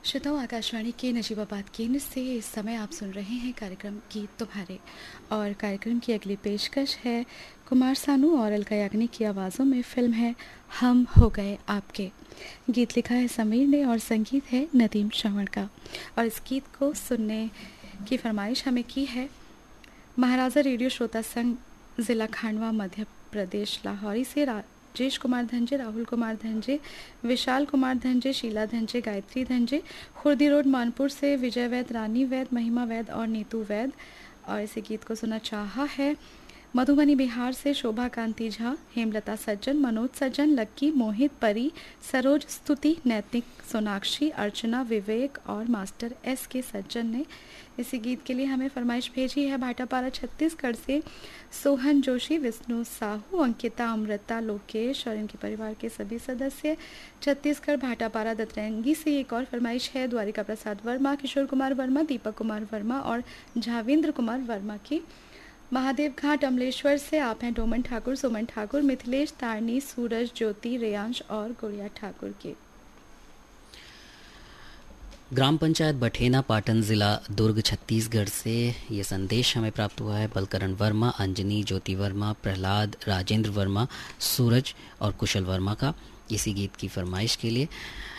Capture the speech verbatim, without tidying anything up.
श्रोताओं, आकाशवाणी के नजीबाबाद केंद्र से इस समय आप सुन रहे हैं कार्यक्रम गीत तुम्हारे। और कार्यक्रम की अगली पेशकश है कुमार सानू और अलका याग्निक की आवाज़ों में। फिल्म है हम हो गए आपके। गीत लिखा है समीर ने और संगीत है नदीम श्रवण का। और इस गीत को सुनने की फरमाइश हमें की है महाराजा रेडियो श्रोता संघ, ज़िला खांडवा, मध्य प्रदेश, लाहौरी से राजेश कुमार धंजे, राहुल कुमार धंजे, विशाल कुमार धंजे, शीला धंजे, गायत्री धंजे, खुर्दी रोड, मानपुर से विजय वैद, रानी वैद, महिमा वैद और नीतू वैद। और इसी गीत को सुना चाहा है मधुबनी बिहार से शोभा कांति झा, हेमलता सज्जन, मनोज सज्जन, लक्की, मोहित, परी, सरोज, स्तुति, नैतिक, सोनाक्षी, अर्चना, विवेक और मास्टर एस के सज्जन ने इसी गीत के लिए हमें फरमाइश भेजी है। भाटापारा छत्तीसगढ़ से सोहन जोशी, विष्णु साहू, अंकिता, अमृता, लोकेश और इनके परिवार के सभी सदस्य। छत्तीसगढ़ भाटापारा दतरंगी से एक और फरमाइश है द्वारिका प्रसाद वर्मा, किशोर कुमार वर्मा, दीपक कुमार वर्मा और झावेंद्र कुमार वर्मा की। महादेव घाट अमलेश्वर से आप हैं डोमन ठाकुर, सुमन ठाकुर, मिथिलेश, तारनी, सूरज, ज्योति, रेयांश और गुड़िया ठाकुर के। ग्राम पंचायत बठेना, पाटन, जिला दुर्ग, छत्तीसगढ़ से ये संदेश हमें प्राप्त हुआ है। बलकरण वर्मा, अंजनी, ज्योति वर्मा, प्रहलाद, राजेंद्र वर्मा, सूरज और कुशल वर्मा का इसी गीत की फरमाइश के लिए।